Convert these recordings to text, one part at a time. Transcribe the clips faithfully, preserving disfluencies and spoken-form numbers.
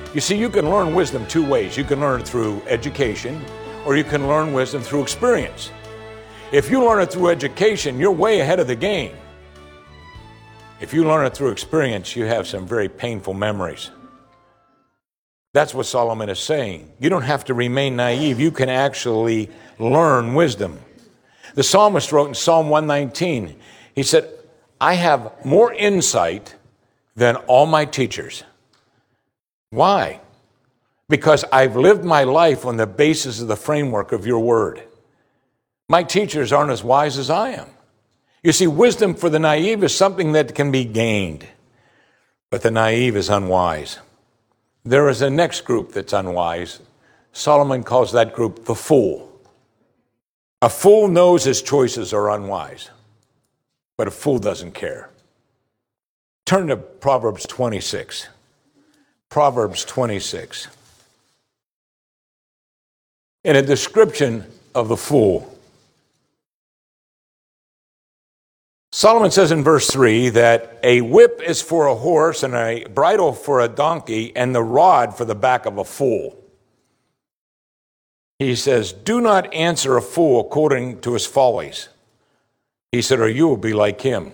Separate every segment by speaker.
Speaker 1: You see, you can learn wisdom two ways. You can learn it through education, or you can learn wisdom through experience. If you learn it through education, you're way ahead of the game. If you learn it through experience, you have some very painful memories. That's what Solomon is saying. You don't have to remain naive. You can actually learn wisdom. The psalmist wrote in Psalm one nineteen, he said, I have more insight than all my teachers. Why? Because I've lived my life on the basis of the framework of your word. My teachers aren't as wise as I am. You see, wisdom for the naive is something that can be gained, but the naive is unwise. There is a next group that's unwise. Solomon calls that group the fool. A fool knows his choices are unwise, but a fool doesn't care. Turn to Proverbs twenty-six. Proverbs twenty-six. In a description of the fool, Solomon says in verse three that a whip is for a horse and a bridle for a donkey and the rod for the back of a fool. He says, do not answer a fool according to his follies. He said, or you will be like him.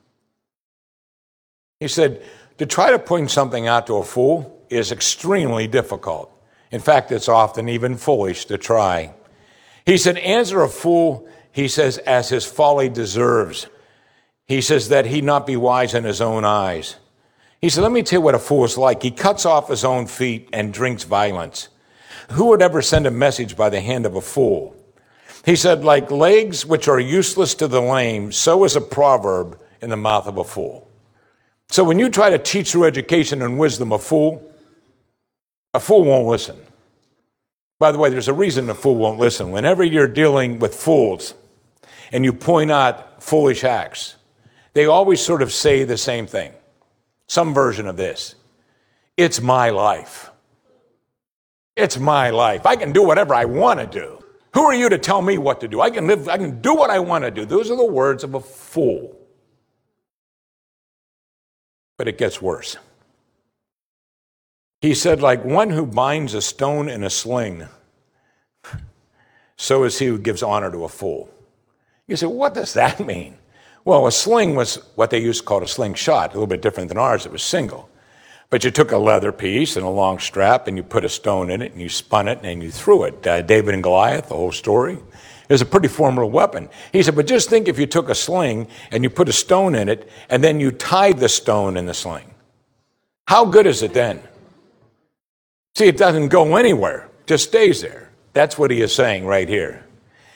Speaker 1: He said, to try to point something out to a fool is extremely difficult. In fact, it's often even foolish to try. He said, answer a fool, he says, as his folly deserves. He says that he not be wise in his own eyes. He said, let me tell you what a fool is like. He cuts off his own feet and drinks violence. Who would ever send a message by the hand of a fool? He said, like legs which are useless to the lame, so is a proverb in the mouth of a fool. So when you try to teach through education and wisdom a fool, a fool won't listen. By the way, there's a reason a fool won't listen. Whenever you're dealing with fools and you point out foolish acts, they always sort of say the same thing, some version of this. It's my life. It's my life. I can do whatever I want to do. Who are you to tell me what to do? I can live, I can do what I want to do. Those are the words of a fool. But it gets worse. He said, like one who binds a stone in a sling, so is he who gives honor to a fool. You say, what does that mean? Well, a sling was what they used to call a slingshot, a little bit different than ours. It was single. But you took a leather piece and a long strap and you put a stone in it and you spun it and you threw it. Uh, David and Goliath, the whole story. It was a pretty formidable weapon. He said, but just think if you took a sling and you put a stone in it and then you tied the stone in the sling. How good is it then? See, it doesn't go anywhere. It just stays there. That's what he is saying right here.